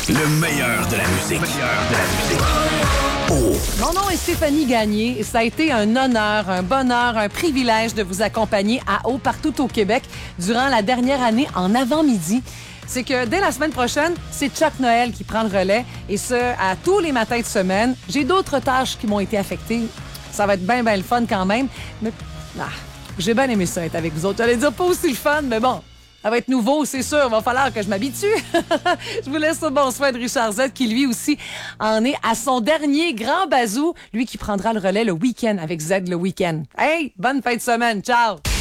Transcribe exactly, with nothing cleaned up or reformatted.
Le meilleur de la musique. Le meilleur de la musique. Oh. Mon nom est Stéphanie Gagné et ça a été un honneur, un bonheur, un privilège de vous accompagner à Haut partout au Québec durant la dernière année en avant-midi. C'est que dès la semaine prochaine, c'est Chuck Noël qui prend le relais et ce, à tous les matins de semaine. J'ai d'autres tâches qui m'ont été affectées. Ça va être bien, bien le fun quand même. Mais ah, j'ai bien aimé ça être avec vous autres. J'allais dire pas aussi le fun, mais bon, ça va être nouveau, c'est sûr. Il va falloir que je m'habitue. Je vous laisse au bon soin de Richard Z, qui lui aussi en est à son dernier grand bazou. Lui qui prendra le relais le week-end avec Z le week-end. Hey, bonne fin de semaine. Ciao!